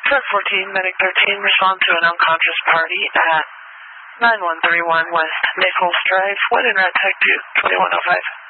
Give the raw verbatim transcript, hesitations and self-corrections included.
Front fourteen, Medic thirteen, respond to an unconscious party at nine one three one West Nichols Drive. What in Rat Tech two, twenty-one oh five?